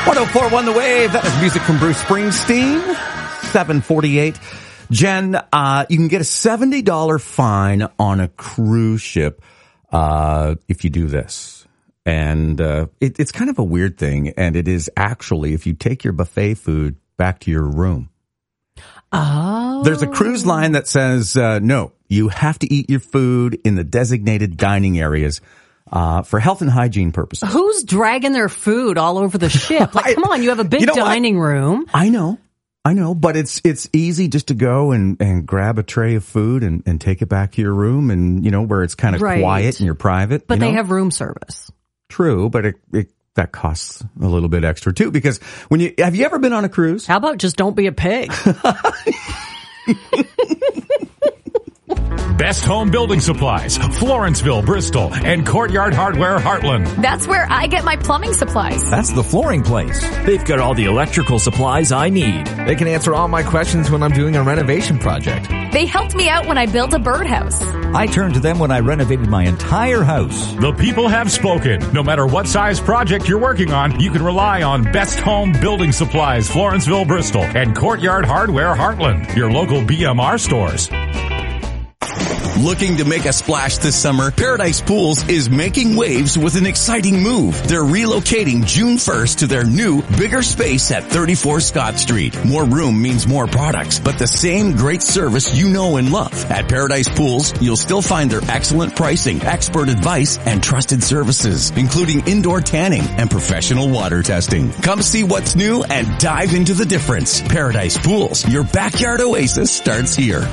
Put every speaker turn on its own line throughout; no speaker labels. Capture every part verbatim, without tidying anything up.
one oh four point one The Wave. That is music from Bruce Springsteen. seven forty-eight. Jen, uh, you can get a seventy dollars fine on a cruise ship uh, if you do this. And uh, it, it's kind of a weird thing. And it is actually if you take your buffet food back to your room.
Oh.
There's a cruise line that says, uh, no, you have to eat your food in the designated dining areas uh, for health and hygiene purposes.
Who's dragging their food all over the ship? Like, I, come on, you have a big you know dining what? room.
I know. I know, but it's it's easy just to go and, and grab a tray of food and, and take it back to your room and, you know, where it's kind of right. quiet and you're private.
But
you
they
know?
have room service.
True, but it, it that costs a little bit extra too, because when you, have you ever been on a cruise?
How about just don't be a pig?
Best Home Building Supplies, Florenceville, Bristol, and Courtyard Hardware, Heartland.
That's where I get my plumbing supplies.
That's the flooring place. They've got all the electrical supplies I need.
They can answer all my questions when I'm doing a renovation project.
They helped me out when I built a birdhouse.
I turned to them when I renovated my entire house.
The people have spoken. No matter what size project you're working on, you can rely on Best Home Building Supplies, Florenceville, Bristol, and Courtyard Hardware, Heartland, your local B M R stores.
Looking to make a splash this summer? Paradise Pools is making waves with an exciting move. They're relocating June first to their new, bigger space at thirty-four Scott Street. More room means more products, but the same great service you know and love. At Paradise Pools, you'll still find their excellent pricing, expert advice, and trusted services, including indoor tanning and professional water testing. Come see what's new and dive into the difference. Paradise Pools, your backyard oasis starts here.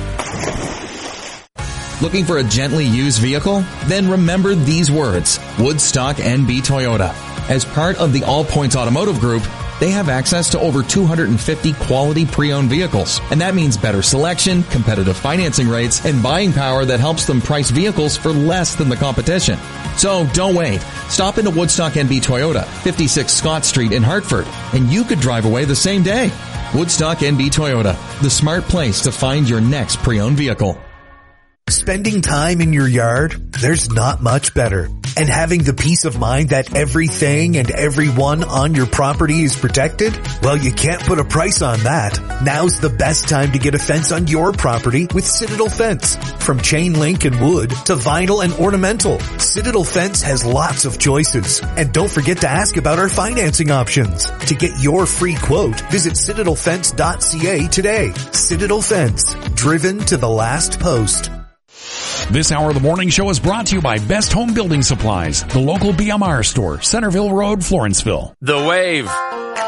Looking for a gently used vehicle? Then remember these words, Woodstock N B Toyota. As part of the All Points Automotive Group, they have access to over two hundred fifty quality pre-owned vehicles. And that means better selection, competitive financing rates, and buying power that helps them price vehicles for less than the competition. So don't wait. Stop into Woodstock N B Toyota, fifty-six Scott Street in Hartford, and you could drive away the same day. Woodstock N B Toyota, the smart place to find your next pre-owned vehicle.
Spending time in your yard, there's not much better. And having the peace of mind that everything and everyone on your property is protected? Well, you can't put a price on that. Now's the best time to get a fence on your property with Citadel Fence. From chain link and wood to vinyl and ornamental, Citadel Fence has lots of choices. And don't forget to ask about our financing options. To get your free quote, visit citadel fence dot c a today. Citadel Fence, driven to the last post.
This hour of the morning show is brought to you by Best Home Building Supplies, the local B M R store, Centerville Road, Florenceville.
The Wave.